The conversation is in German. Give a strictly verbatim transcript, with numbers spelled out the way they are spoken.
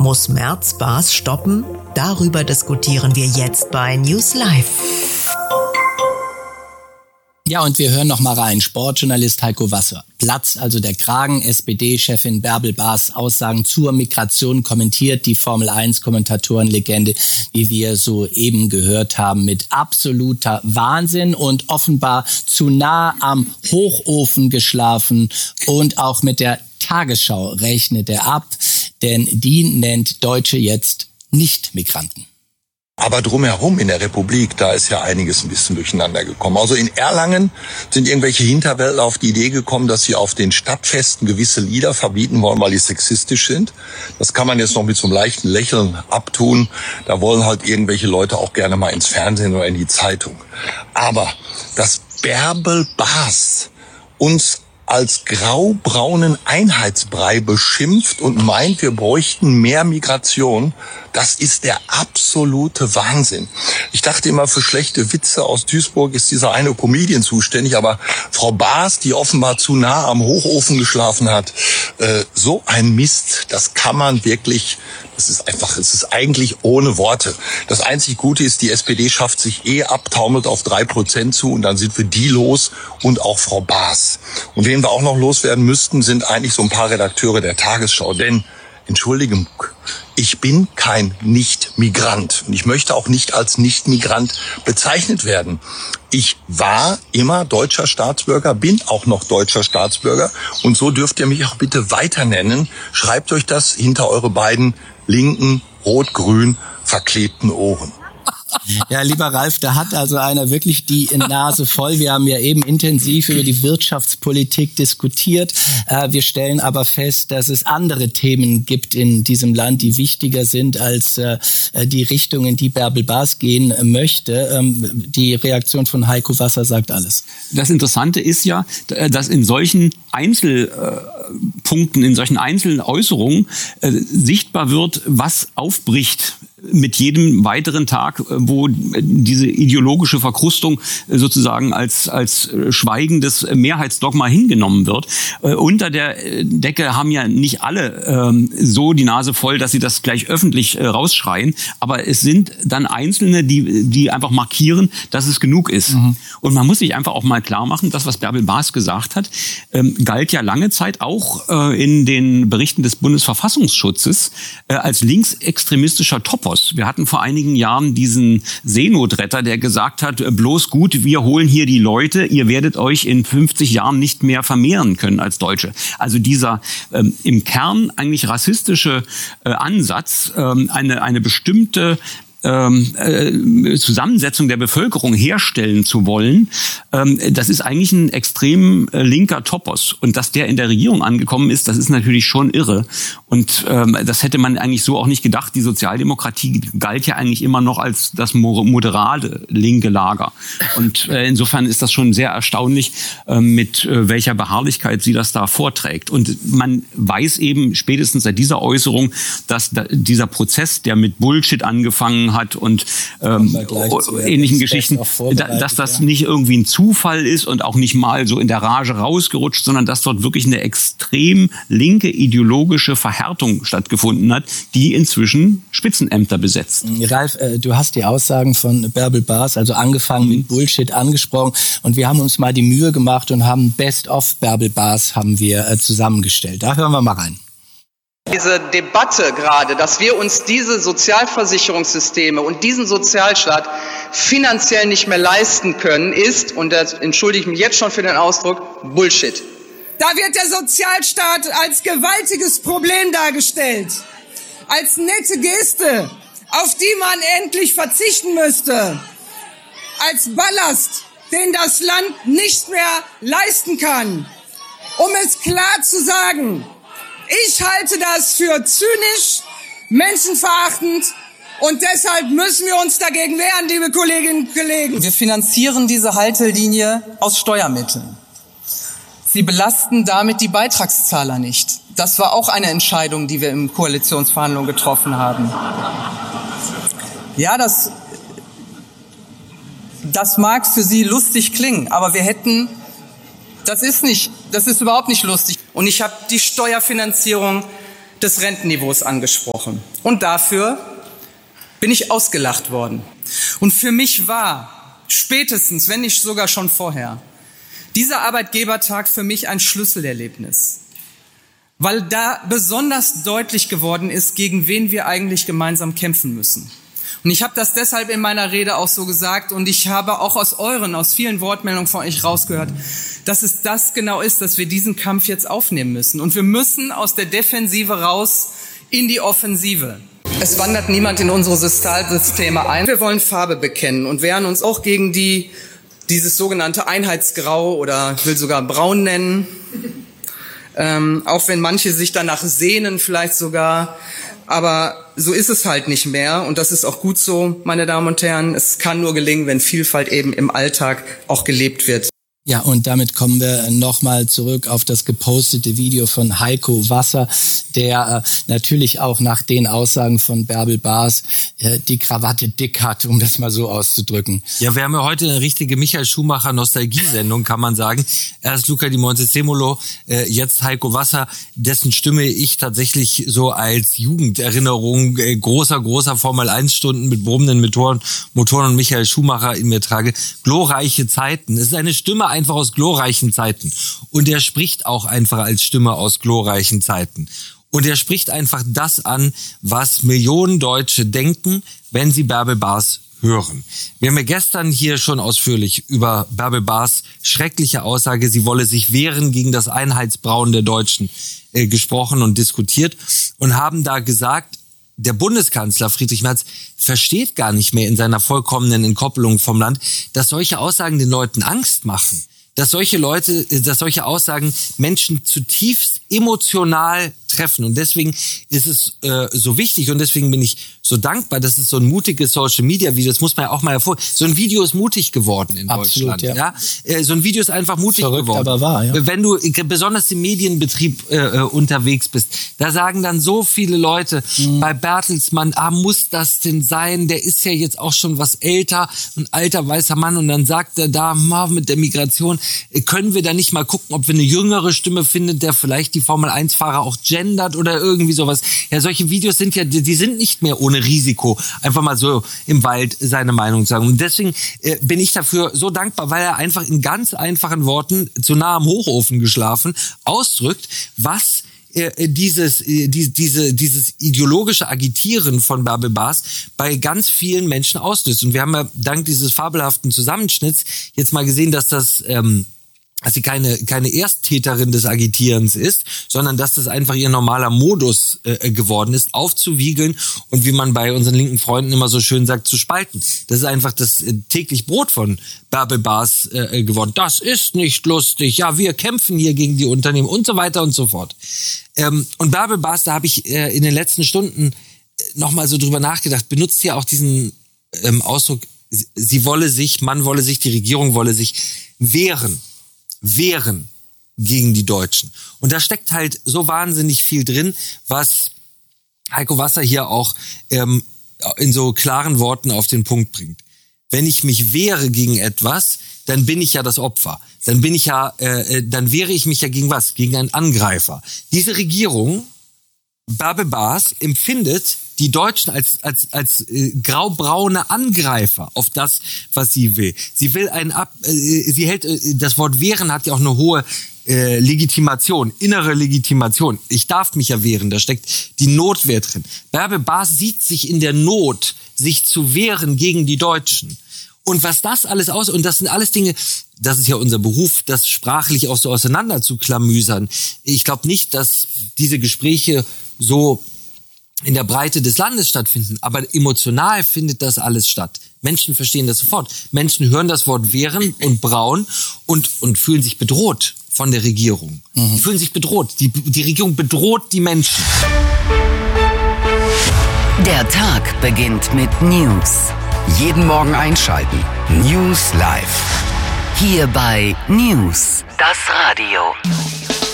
Muss Merz Baas stoppen? Darüber diskutieren wir jetzt bei News Live. Ja, und wir hören noch mal rein. Sportjournalist Heiko Wasser. Platzt also der Kragen. S P D-Chefin Bärbel Baas Aussagen zur Migration kommentiert die Formel eins Kommentatorenlegende, wie wir soeben gehört haben, mit absoluter Wahnsinn und offenbar zu nah am Hochofen geschlafen. Und auch mit der Tagesschau rechnet er ab, denn die nennt Deutsche jetzt Nicht-Migranten. Aber drumherum in der Republik, da ist ja einiges ein bisschen durcheinander gekommen. Also in Erlangen sind irgendwelche Hinterwäldler auf die Idee gekommen, dass sie auf den Stadtfesten gewisse Lieder verbieten wollen, weil die sexistisch sind. Das kann man jetzt noch mit so einem leichten Lächeln abtun. Da wollen halt irgendwelche Leute auch gerne mal ins Fernsehen oder in die Zeitung. Aber dass Bärbel Baas uns als graubraunen Einheitsbrei beschimpft und meint, wir bräuchten mehr Migration, das ist der absolute Wahnsinn. Ich dachte immer, für schlechte Witze aus Duisburg ist dieser eine Comedian zuständig, aber Frau Baas, die offenbar zu nah am Hochofen geschlafen hat, äh, so ein Mist, das kann man wirklich, das ist einfach, es ist eigentlich ohne Worte. Das einzig Gute ist, die S P D schafft sich eh ab, taumelt auf drei Prozent zu und dann sind wir die los und auch Frau Baas. Und wen wir auch noch loswerden müssten, sind eigentlich so ein paar Redakteure der Tagesschau, denn Entschuldigung, ich bin kein Nicht-Migrant und ich möchte auch nicht als Nicht-Migrant bezeichnet werden. Ich war immer deutscher Staatsbürger, bin auch noch deutscher Staatsbürger und so dürft ihr mich auch bitte weiter nennen. Schreibt euch das hinter eure beiden linken, rot-grün verklebten Ohren. Ja, lieber Ralf, da hat also einer wirklich die Nase voll. Wir haben ja eben intensiv über die Wirtschaftspolitik diskutiert. Wir stellen aber fest, dass es andere Themen gibt in diesem Land, die wichtiger sind als die Richtung, in die Bärbel Baas gehen möchte. Die Reaktion von Heiko Wasser sagt alles. Das Interessante ist ja, dass in solchen Einzelpunkten, in solchen einzelnen Äußerungen sichtbar wird, was aufbricht mit jedem weiteren Tag, wo diese ideologische Verkrustung sozusagen als als schweigendes Mehrheitsdogma hingenommen wird. Unter der Decke haben ja nicht alle ähm, so die Nase voll, dass sie das gleich öffentlich äh, rausschreien, aber es sind dann Einzelne, die die einfach markieren, dass es genug ist. Mhm. Und man muss sich einfach auch mal klar machen, das, was Bärbel Baas gesagt hat, ähm, galt ja lange Zeit auch äh, in den Berichten des Bundesverfassungsschutzes äh, als linksextremistischer Topos. Wir hatten vor einigen Jahren diesen Seenotretter, der gesagt hat, bloß gut, wir holen hier die Leute, ihr werdet euch in fünfzig Jahren nicht mehr vermehren können als Deutsche. Also dieser ähm, im Kern eigentlich rassistische äh, Ansatz, ähm, eine, eine bestimmte äh, Zusammensetzung der Bevölkerung herstellen zu wollen, ähm, das ist eigentlich ein extrem äh, linker Topos. Und dass der in der Regierung angekommen ist, das ist natürlich schon irre. Und ähm, das hätte man eigentlich so auch nicht gedacht. Die Sozialdemokratie galt ja eigentlich immer noch als das moderate linke Lager. Und äh, insofern ist das schon sehr erstaunlich, äh, mit äh, welcher Beharrlichkeit sie das da vorträgt. Und man weiß eben spätestens seit dieser Äußerung, dass da, dieser Prozess, der mit Bullshit angefangen hat und ähm, ähnlichen Geschichten, da, dass das ja. nicht irgendwie ein Zufall ist und auch nicht mal so in der Rage rausgerutscht, sondern dass dort wirklich eine extrem linke ideologische Verhärtung stattgefunden hat, die inzwischen Spitzenämter besetzt. Ralf, äh, du hast die Aussagen von Bärbel Baas, also angefangen mhm. mit Bullshit, angesprochen, und wir haben uns mal die Mühe gemacht und haben Best of Bärbel Baas haben wir äh, zusammengestellt. Da hören wir mal rein. Diese Debatte gerade, dass wir uns diese Sozialversicherungssysteme und diesen Sozialstaat finanziell nicht mehr leisten können, ist, und das entschuldige ich mich jetzt schon für den Ausdruck, Bullshit. Da wird der Sozialstaat als gewaltiges Problem dargestellt, als nette Geste, auf die man endlich verzichten müsste, als Ballast, den das Land nicht mehr leisten kann. Um es klar zu sagen: Ich halte das für zynisch, menschenverachtend, und deshalb müssen wir uns dagegen wehren, liebe Kolleginnen und Kollegen. Wir finanzieren diese Haltelinie aus Steuermitteln. Sie belasten damit die Beitragszahler nicht. Das war auch eine Entscheidung, die wir in Koalitionsverhandlungen getroffen haben. Ja, das, das mag für Sie lustig klingen, aber wir hätten... Das ist nicht, das ist überhaupt nicht lustig. Und ich habe die Steuerfinanzierung des Rentenniveaus angesprochen. Und dafür bin ich ausgelacht worden. Und für mich war spätestens, wenn nicht sogar schon vorher, dieser Arbeitgebertag für mich ein Schlüsselerlebnis, weil da besonders deutlich geworden ist, gegen wen wir eigentlich gemeinsam kämpfen müssen. Und ich habe das deshalb in meiner Rede auch so gesagt und ich habe auch aus euren, aus vielen Wortmeldungen von euch rausgehört, dass es das genau ist, dass wir diesen Kampf jetzt aufnehmen müssen. Und wir müssen aus der Defensive raus in die Offensive. Es wandert niemand in unsere Sozialsysteme ein. Wir wollen Farbe bekennen und wehren uns auch gegen die, dieses sogenannte Einheitsgrau oder ich will sogar Braun nennen. Ähm, auch wenn manche sich danach sehnen vielleicht sogar. Aber so ist es halt nicht mehr und das ist auch gut so, meine Damen und Herren. Es kann nur gelingen, wenn Vielfalt eben im Alltag auch gelebt wird. Ja, und damit kommen wir nochmal zurück auf das gepostete Video von Heiko Wasser, der äh, natürlich auch nach den Aussagen von Bärbel Baas äh, die Krawatte dick hat, um das mal so auszudrücken. Ja, wir haben ja heute eine richtige Michael Schumacher Nostalgiesendung, kann man sagen. Erst Luca Di Montezemolo, äh, jetzt Heiko Wasser, dessen Stimme ich tatsächlich so als Jugenderinnerung äh, großer, großer Formel eins Stunden mit brummenden Motoren, Motoren und Michael Schumacher in mir trage. Glorreiche Zeiten. Es ist eine Stimme einfach aus glorreichen Zeiten. Und er spricht auch einfach als Stimme aus glorreichen Zeiten. Und er spricht einfach das an, was Millionen Deutsche denken, wenn sie Bärbel Baas hören. Wir haben ja gestern hier schon ausführlich über Bärbel Baas schreckliche Aussage, sie wolle sich wehren gegen das Einheitsbrauen der Deutschen äh, gesprochen und diskutiert und haben da gesagt, der Bundeskanzler Friedrich Merz versteht gar nicht mehr in seiner vollkommenen Entkoppelung vom Land, dass solche Aussagen den Leuten Angst machen. Dass solche Leute, dass solche Aussagen Menschen zutiefst emotional treffen. Und deswegen ist es äh, so wichtig und deswegen bin ich so dankbar, dass es so ein mutiges Social-Media-Video, das muss man ja auch mal hervor. So ein Video ist mutig geworden in Absolut, Deutschland. Ja. Ja? So ein Video ist einfach mutig Verrückt, geworden. Aber wahr, ja. Wenn du besonders im Medienbetrieb äh, unterwegs bist, da sagen dann so viele Leute mhm. bei Bertelsmann, ah, muss das denn sein? Der ist ja jetzt auch schon was älter, ein alter weißer Mann. Und dann sagt er da, mit der Migration, können wir da nicht mal gucken, ob wir eine jüngere Stimme finden, der vielleicht die Formel eins Fahrer auch gendert oder irgendwie sowas. Ja, solche Videos sind ja, die sind nicht mehr ohne Risiko, einfach mal so im Wald seine Meinung zu sagen. Und deswegen äh, bin ich dafür so dankbar, weil er einfach in ganz einfachen Worten, zu nah am Hochofen geschlafen, ausdrückt, was äh, dieses, äh, die, diese, dieses ideologische Agitieren von Bärbel Baas bei ganz vielen Menschen auslöst. Und wir haben ja dank dieses fabelhaften Zusammenschnitts jetzt mal gesehen, dass das ähm, dass sie keine keine Ersttäterin des Agitierens ist, sondern dass das einfach ihr normaler Modus äh, geworden ist, aufzuwiegeln und wie man bei unseren linken Freunden immer so schön sagt, zu spalten. Das ist einfach das äh, täglich Brot von Bärbel Baas äh, geworden. Das ist nicht lustig. Ja, wir kämpfen hier gegen die Unternehmen und so weiter und so fort. Ähm, und Bärbel Baas, da habe ich äh, in den letzten Stunden nochmal so drüber nachgedacht, benutzt ja auch diesen ähm, Ausdruck, sie, sie wolle sich, man wolle sich, die Regierung wolle sich wehren. wehren gegen die Deutschen. Und da steckt halt so wahnsinnig viel drin, was Heiko Wasser hier auch ähm, in so klaren Worten auf den Punkt bringt. Wenn ich mich wehre gegen etwas, dann bin ich ja das Opfer. Dann bin ich ja, äh, dann wehre ich mich ja gegen was? Gegen einen Angreifer. Diese Regierung, Bärbel Baas, empfindet die Deutschen als als als äh, graubraune Angreifer auf das, was sie will. Sie will einen ab, äh, sie hält äh, das Wort wehren hat ja auch eine hohe äh, Legitimation, innere Legitimation. Ich darf mich ja wehren, da steckt die Notwehr drin. Bärbel Baas sieht sich in der Not, sich zu wehren gegen die Deutschen. Und was das alles aus, und das sind alles Dinge, das ist ja unser Beruf, das sprachlich auch so auseinander zu klamüsern. Ich glaube nicht, dass diese Gespräche so in der Breite des Landes stattfinden, aber emotional findet das alles statt. Menschen verstehen das sofort. Menschen hören das Wort wehren und braun und und fühlen sich bedroht von der Regierung. Mhm. Die fühlen sich bedroht. Die, die Regierung bedroht die Menschen. Der Tag beginnt mit News. Jeden Morgen einschalten. News Live. Hier bei News, das Radio.